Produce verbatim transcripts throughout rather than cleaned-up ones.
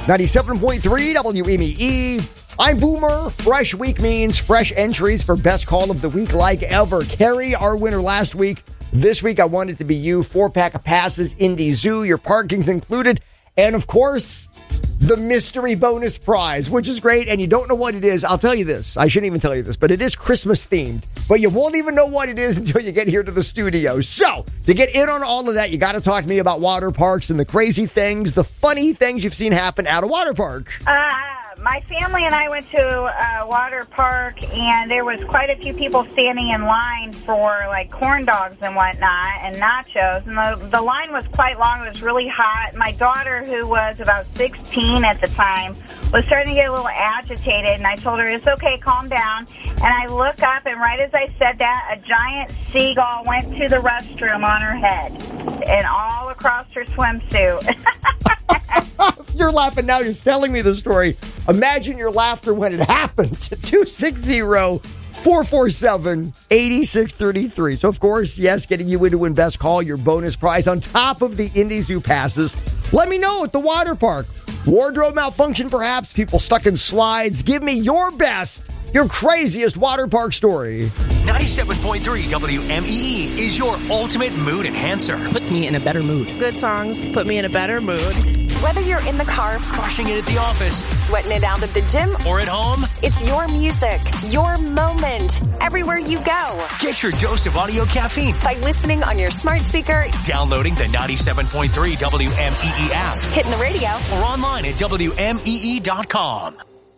ninety-seven point three W M E E. I'm Boomer. Fresh week means fresh entries for best call of the week like ever. Carrie, our winner last week. This week, I want it to be you. Four-pack of passes, Indy Zoo. Your parking's included. And, of course, the mystery bonus prize, which is great. And you don't know what it is. I'll tell you this. I shouldn't even tell you this, but it is Christmas-themed. But you won't even know what it is until you get here to the studio. So, to get in on all of that, you got to talk to me about water parks and the crazy things, the funny things you've seen happen at a water park. Uh, my family and I went to a water park, and there was quite a few people standing in line for, like, corn dogs and whatnot and nachos. And the, the line was quite long. It was really hot. My daughter, who was about sixteen at the time, was starting to get a little agitated, and I told her, it's okay, calm down. And I look up, and right as I said that, a giant seagull went to the restroom on her head and all across her swimsuit. You're laughing now. You're telling me the story. Imagine your laughter when it happened. two six zero, four four seven, eight six three three. So, of course, yes, getting you in to win Best Call, your bonus prize on top of the Indy Zoo passes. Let me know at the water park. Wardrobe malfunction, perhaps. People stuck in slides. Give me your best, your craziest water park story. ninety-seven point three W M E E is your ultimate mood enhancer. Puts me in a better mood. Good songs put me in a better mood. Whether you're in the car, crushing it at the office, sweating it out at the gym, or at home, it's your music, your moment, everywhere you go. Get your dose of audio caffeine by listening on your smart speaker, downloading the ninety-seven point three W M E E app, hitting the radio, or online at W M E E dot com.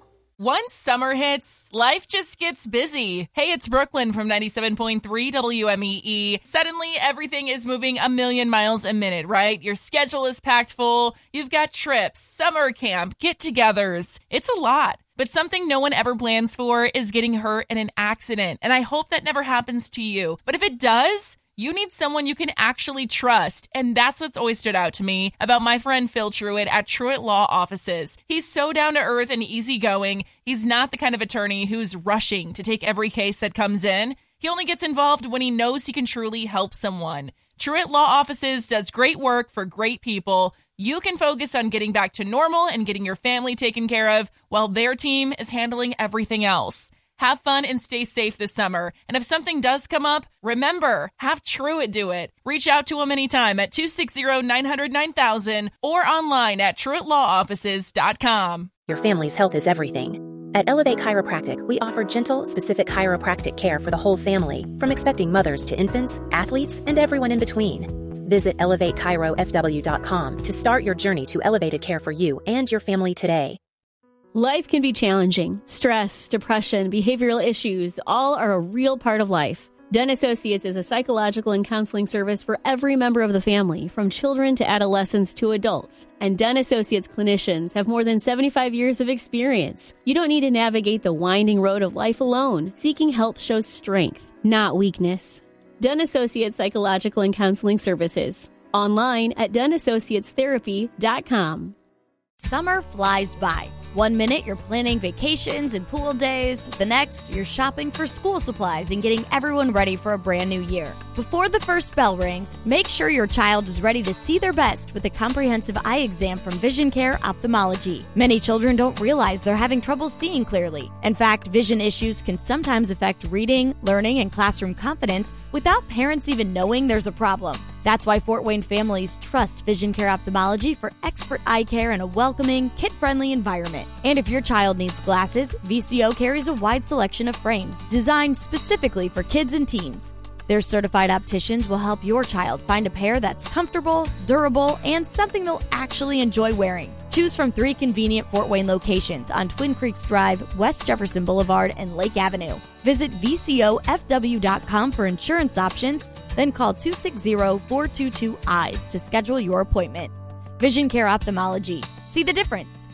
Once summer hits, life just gets busy. Hey, it's Brooklyn from ninety-seven point three W M E E. Suddenly, everything is moving a million miles a minute, right? Your schedule is packed full. You've got trips, summer camp, get-togethers. It's a lot. But something no one ever plans for is getting hurt in an accident. And I hope that never happens to you. But if it does, you need someone you can actually trust. And that's what's always stood out to me about my friend Phil Truitt at Truitt Law Offices. He's so down to earth and easygoing. He's not the kind of attorney who's rushing to take every case that comes in. He only gets involved when he knows he can truly help someone. Truitt Law Offices does great work for great people. You can focus on getting back to normal and getting your family taken care of while their team is handling everything else. Have fun and stay safe this summer. And if something does come up, remember, have Truitt do it. Reach out to him anytime at two six zero, nine zero zero, nine thousand or online at truitt law offices dot com. Your family's health is everything. At Elevate Chiropractic, we offer gentle, specific chiropractic care for the whole family, from expecting mothers to infants, athletes, and everyone in between. Visit elevate chiro f w dot com to start your journey to elevated care for you and your family today. Life can be challenging. Stress, depression, behavioral issues, all are a real part of life. Dunn Associates is a psychological and counseling service for every member of the family, from children to adolescents to adults. And Dunn Associates clinicians have more than seventy-five years of experience. You don't need to navigate the winding road of life alone. Seeking help shows strength, not weakness. Dunn Associates Psychological and Counseling Services. Online at dunn associates therapy dot com. Summer flies by. One minute you're planning vacations and pool days. The next, you're shopping for school supplies and getting everyone ready for a brand new year. Before the first bell rings, make sure your child is ready to see their best with a comprehensive eye exam from Vision Care Ophthalmology. Many children don't realize they're having trouble seeing clearly. In fact, vision issues can sometimes affect reading, learning, and classroom confidence without parents even knowing there's a problem. That's why Fort Wayne families trust Vision Care Ophthalmology for expert eye care in a welcoming, kid-friendly environment. And if your child needs glasses, V C O carries a wide selection of frames designed specifically for kids and teens. Their certified opticians will help your child find a pair that's comfortable, durable, and something they'll actually enjoy wearing. Choose from three convenient Fort Wayne locations on Twin Creeks Drive, West Jefferson Boulevard, and Lake Avenue. Visit V C O F W dot com for insurance options, then call two six zero, four two two, E Y E S to schedule your appointment. Vision Care Ophthalmology. See the difference.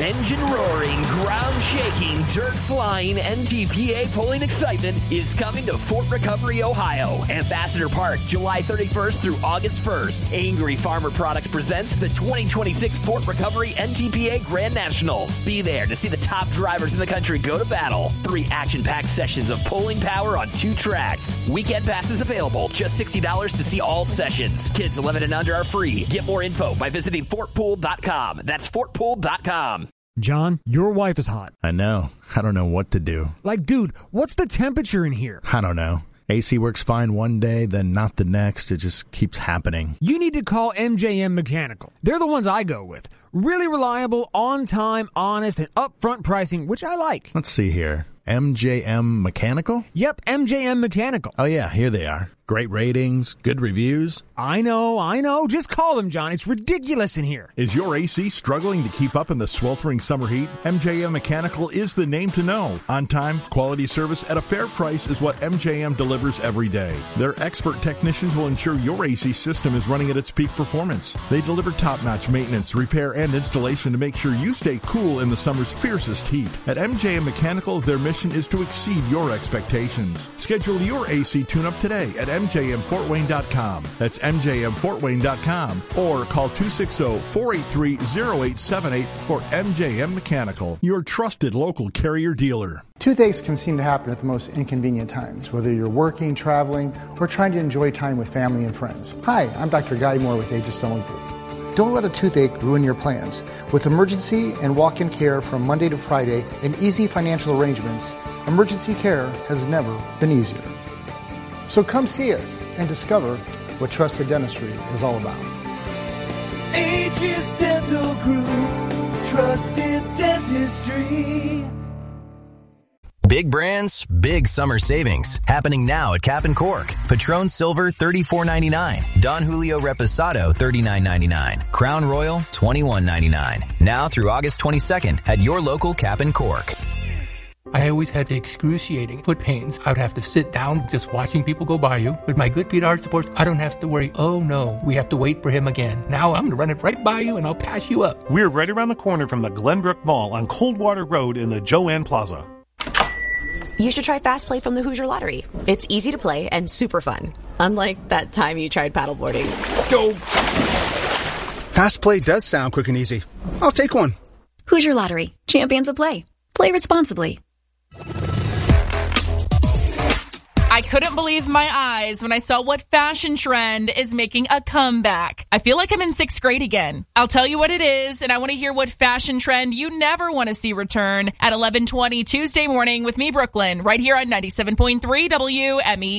Engine roaring, ground shaking, dirt flying, N T P A pulling excitement is coming to Fort Recovery, Ohio. Ambassador Park, July thirty-first through August first. Angry Farmer Products presents the twenty twenty-six Fort Recovery N T P A Grand Nationals. Be there to see the top drivers in the country go to battle. Three action-packed sessions of pulling power on two tracks. Weekend passes available, just sixty dollars to see all sessions. Kids eleven and under are free. Get more info by visiting fort pool dot com. That's fort pool dot com. John, your wife is hot. I know. I don't know what to do. Like, dude, what's the temperature in here? I don't know. A C works fine one day, then not the next. It just keeps happening. You need to call M J M Mechanical. They're the ones I go with. Really reliable, on time, honest, and upfront pricing, which I like. Let's see here. M J M Mechanical? Yep, M J M Mechanical. Oh, yeah, here they are. Great ratings, good reviews. I know, I know. Just call them, John. It's ridiculous in here. Is your A C struggling to keep up in the sweltering summer heat? M J M Mechanical is the name to know. On time, quality service at a fair price is what M J M delivers every day. Their expert technicians will ensure your A C system is running at its peak performance. They deliver top-notch maintenance, repair, and installation to make sure you stay cool in the summer's fiercest heat. At M J M Mechanical, their mission is to exceed your expectations. Schedule your A C tune-up today at M J M Fort Wayne dot com. That's M J M Fort Wayne dot com. Or call two six zero, four eight three, zero eight seven eight for M J M Mechanical, your trusted local Carrier dealer. Toothaches can seem to happen at the most inconvenient times, whether you're working, traveling, or trying to enjoy time with family and friends. Hi, I'm Doctor Guy Moore with Aegis Dental Group. Don't let a toothache ruin your plans. With emergency and walk-in care from Monday to Friday and easy financial arrangements, emergency care has never been easier. So come see us and discover what trusted dentistry is all about. Aegis Dental Group, trusted dentistry. Big brands, big summer savings. Happening now at Cap and Cork. Patron Silver, thirty-four ninety-nine. Don Julio Reposado, thirty-nine ninety-nine. Crown Royal, twenty-one ninety-nine. Now through August twenty-second at your local Cap and Cork. I always had the excruciating foot pains. I would have to sit down just watching people go by you. With my good Pete Art supports, I don't have to worry, oh no, we have to wait for him again. Now I'm going to run it right by you and I'll pass you up. We're right around the corner from the Glenbrook Mall on Coldwater Road in the Joanne Plaza. You should try Fast Play from the Hoosier Lottery. It's easy to play and super fun. Unlike that time you tried paddleboarding. Go! Fast Play does sound quick and easy. I'll take one. Hoosier Lottery. Champions of play. Play responsibly. I couldn't believe my eyes when I saw what fashion trend is making a comeback. I feel like I'm in sixth grade again. I'll tell you what it is, and I want to hear what fashion trend you never want to see return at eleven twenty Tuesday morning with me, Brooklyn, right here on ninety-seven point three W M E E.